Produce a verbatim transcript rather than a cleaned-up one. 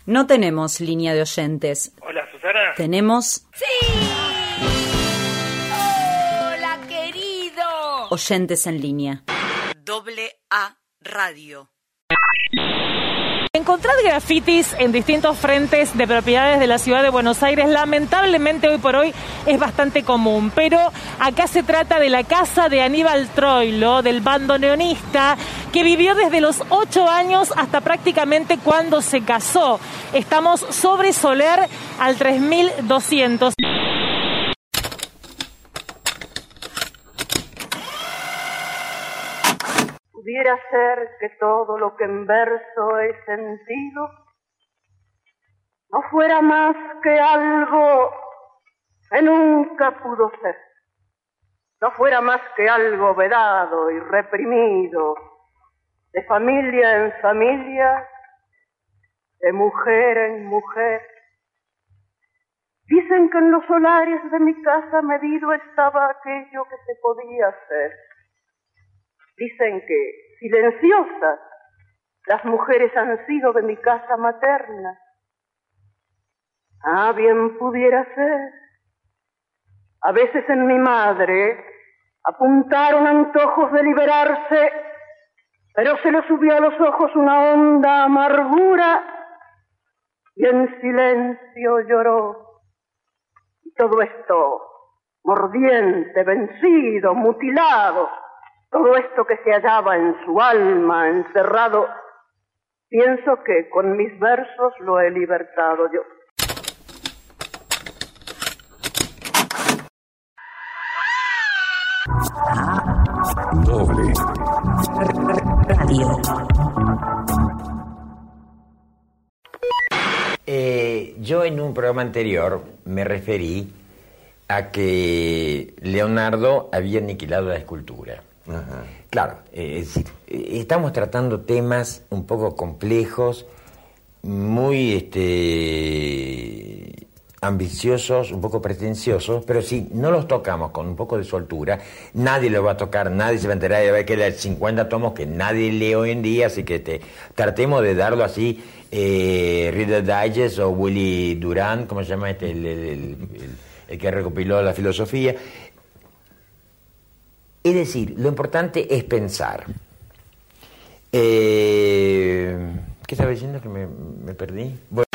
No tenemos línea de oyentes. Hola, Susana. Tenemos... ¡Sí! ¡Hola, querido! Oyentes en línea. Doble A Radio. Encontrar grafitis en distintos frentes de propiedades de la ciudad de Buenos Aires, lamentablemente hoy por hoy es bastante común, pero acá se trata de la casa de Aníbal Troilo, del bandoneonista, que vivió desde los ocho años hasta prácticamente cuando se casó. Estamos sobre Soler al tres mil doscientos. Pudiera ser que todo lo que en verso he sentido no fuera más que algo que nunca pudo ser, no fuera más que algo vedado y reprimido, de familia en familia, de mujer en mujer. Dicen que en los solares de mi casa medido estaba aquello que se podía hacer. Dicen que, silenciosas, las mujeres han sido de mi casa materna. Ah, bien pudiera ser. A veces en mi madre apuntaron antojos de liberarse, pero se le subió a los ojos una honda amargura y en silencio lloró. Y todo esto, mordiente, vencido, mutilado, todo esto que se hallaba en su alma, encerrado, pienso que con mis versos lo he libertado yo. Doble Radio. Eh, yo en un programa anterior me referí a que Leonardo había aniquilado la escultura. Ajá. Claro, eh, es decir, eh, estamos tratando temas un poco complejos, muy este, ambiciosos, un poco pretenciosos, pero si no los tocamos con un poco de soltura, nadie lo va a tocar, nadie se va a enterar de ver que hay cincuenta tomos que nadie lee hoy en día, así que te, tratemos de darlo así, eh, Reader Digest o Willy Durant, ¿cómo se llama este? El, el, el, el, el que recopiló la filosofía. Es decir, lo importante es pensar. Eh, ¿Qué estaba diciendo que me, me perdí? Bueno,